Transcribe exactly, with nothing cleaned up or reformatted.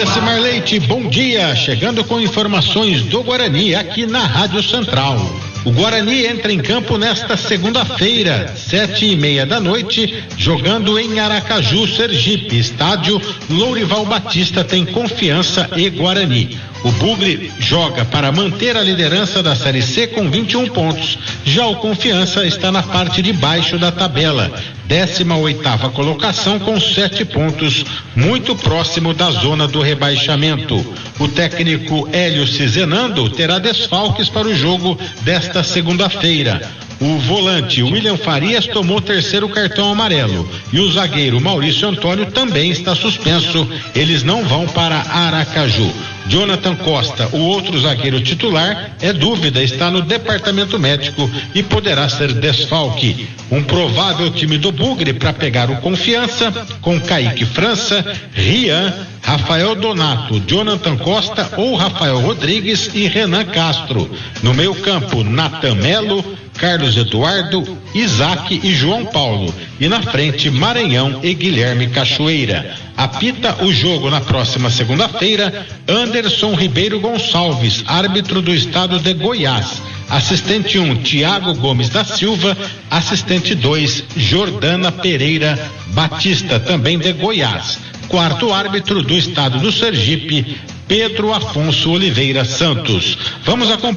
Jacimar Leite, bom dia, chegando com informações do Guarani aqui na Rádio Central. O Guarani entra em campo nesta segunda-feira, sete e meia da noite, jogando em Aracaju, Sergipe. Estádio Lourival Batista tem Confiança e Guarani. O Bugre joga para manter a liderança da Série C com vinte e um pontos. Já o Confiança está na parte de baixo da tabela, décima oitava colocação com sete pontos, muito próximo da zona do rebaixamento. O técnico Hélio Cizenando terá desfalques para o jogo desta segunda-feira. O volante William Farias tomou terceiro cartão amarelo e o zagueiro Maurício Antônio também está suspenso. Eles não vão para Aracaju. Jonathan Costa, o outro zagueiro titular, é dúvida, está no departamento médico e poderá ser desfalque. Um provável time do Bugre para pegar o Confiança com Kaique França, Rian, Rafael Donato, Jonathan Costa ou Rafael Rodrigues e Renan Castro. No meio campo, Natan Melo, Carlos Eduardo, Isaac e João Paulo. E na frente, Maranhão e Guilherme Cachoeira. Apita o jogo na próxima segunda-feira, Anderson Ribeiro Gonçalves, árbitro do estado de Goiás. Assistente um, Tiago Gomes da Silva. Assistente dois, Jordana Pereira Batista, também de Goiás. Quarto árbitro do estado do Sergipe, Pedro Afonso Oliveira Santos. Vamos acompanhar